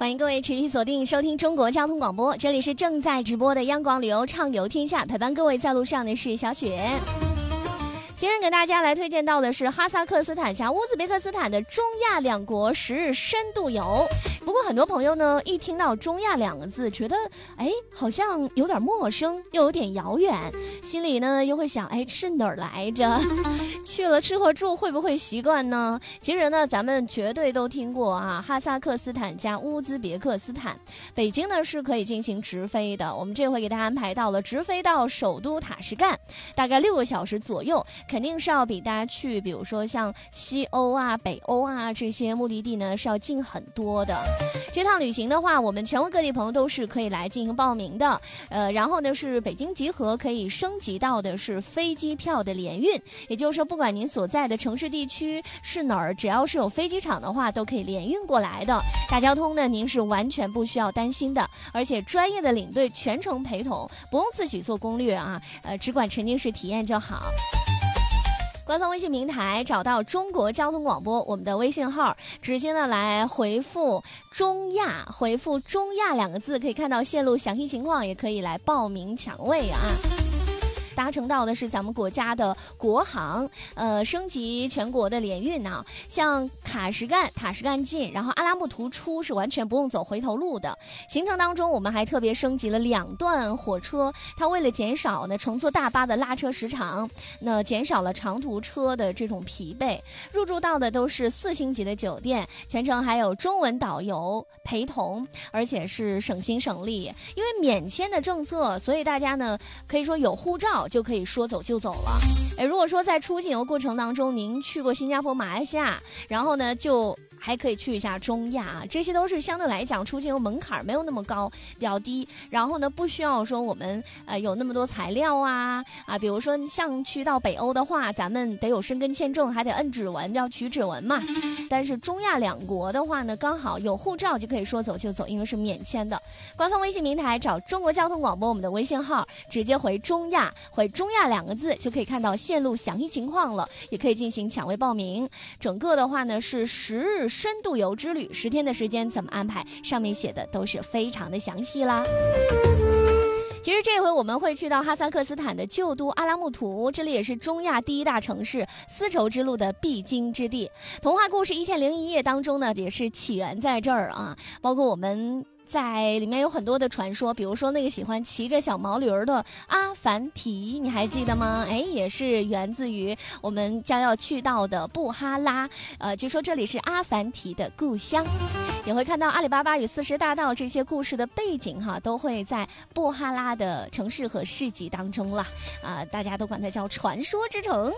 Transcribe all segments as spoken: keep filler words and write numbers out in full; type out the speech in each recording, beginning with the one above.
欢迎各位持续锁定收听中国交通广播，这里是正在直播的央广旅游畅游天下，陪伴各位在路上的是小雪。今天给大家来推荐到的是哈萨克斯坦加乌兹别克斯坦的中亚两国十日深度游。不过很多朋友呢，一听到中亚两个字，觉得哎好像有点陌生，又有点遥远，心里呢又会想，哎是哪儿来着？去了吃和住会不会习惯呢？其实呢，咱们绝对都听过啊，哈萨克斯坦加乌兹别克斯坦，北京呢是可以进行直飞的。我们这回给大家安排到了直飞到首都塔什干，大概六个小时左右。肯定是要比大家去比如说像西欧啊北欧啊这些目的地呢是要近很多的。这趟旅行的话，我们全国各地朋友都是可以来进行报名的，呃，然后呢是北京集合可以升级到的是飞机票的联运，也就是说不管您所在的城市地区是哪儿，只要是有飞机场的话都可以联运过来的。大交通呢您是完全不需要担心的，而且专业的领队全程陪同，不用自己做攻略啊，呃，只管沉浸式体验就好。官方微信平台找到中国交通广播，我们的微信号直接呢来回复中亚，回复中亚两个字，可以看到线路详细情况，也可以来报名抢位啊。搭乘到的是咱们国家的国航，呃，升级全国的联运啊，像塔什干、塔什干进，然后阿拉木图出是完全不用走回头路的。行程当中，我们还特别升级了两段火车，它为了减少呢乘坐大巴的拉车时长，那减少了长途车的这种疲惫。入住到的都是四星级的酒店，全程还有中文导游陪同，而且是省心省力。因为免签的政策，所以大家呢可以说有护照就可以说走就走了。哎，如果说在出境游过程当中，您去过新加坡、马来西亚，然后呢就还可以去一下中亚，这些都是相对来讲出境游门槛没有那么高，比较低。然后呢，不需要说我们呃有那么多材料啊啊，比如说像去到北欧的话，咱们得有申根签证，还得摁指纹，要取指纹嘛。但是中亚两国的话呢，刚好有护照就可以说走就走，因为是免签的。官方微信平台找中国交通广播，我们的微信号直接回中亚，回中亚两个字就可以看到线路详细情况了，也可以进行抢位报名。整个的话呢是十日深度游之旅，十天的时间怎么安排，上面写的都是非常的详细啦。其实这回我们会去到哈萨克斯坦的旧都阿拉木图，这里也是中亚第一大城市，丝绸之路的必经之地。童话故事《一千零一夜》当中呢，也是起源在这儿啊，包括我们在里面有很多的传说，比如说那个喜欢骑着小毛驴的阿凡提，你还记得吗？哎，也是源自于我们将要去到的布哈拉，呃，据说这里是阿凡提的故乡。也会看到阿里巴巴与四十大盗这些故事的背景哈，都会在布哈拉的城市和市集当中了啊、呃，大家都管它叫传说之城。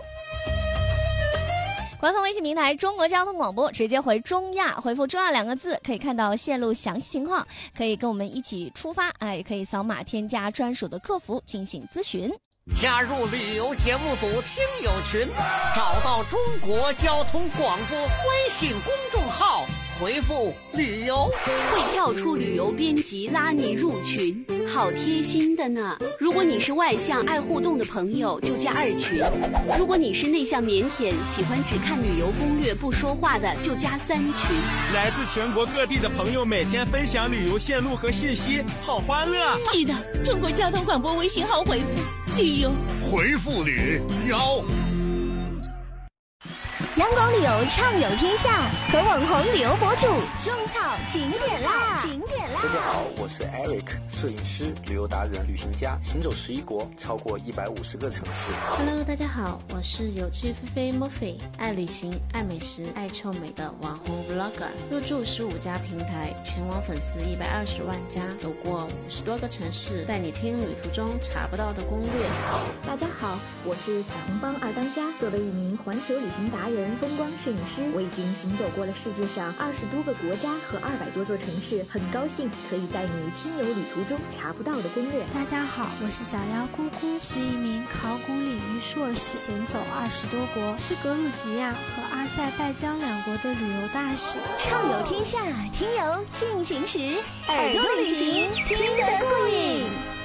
官方微信平台中国交通广播，直接回中亚，回复中亚两个字，可以看到线路详细情况，可以跟我们一起出发，哎，也可以扫码添加专属的客服进行咨询。 加入旅游节目组听友群，找到中国交通广播微信公众号，回复旅游会跳出旅游编辑拉你入群，好贴心的呢。如果你是外向爱互动的朋友，就加二群；如果你是内向腼腆喜欢只看旅游攻略不说话的，就加三群。 来自全国各地的朋友每天分享旅游线路和信息，好欢乐。 记得中国交通广播微信号回复旅游， 回复旅游。 阳光旅游畅游天下，和网红旅游博主种草景点啦！景点啦！ 大家好，我是 Eric， 摄影师、旅游达人、旅行家，行走十一国，超过一百五十个城市。 Hello， 大家好，我是有趣菲菲 Murphy， 爱旅行、爱美食、爱臭美的网红 Vlogger， 入驻十五家平台，全网粉丝一百二十万加，走过五十多个城市，带你听旅途中查不到的攻略。 大家好，我是彩虹帮二当家，作为一名环球旅行达人、风光摄影师，我已经行走过了世界上二十多个国家和二百多座城市，很高兴可以带你听游旅途中查不到的攻略。 大家好，我是小妖姑姑，是一名考古领域硕士，行走二十多国，是格鲁吉亚和阿塞拜疆两国的旅游大使。 畅游天下，听游进行时，耳朵旅行听得过瘾。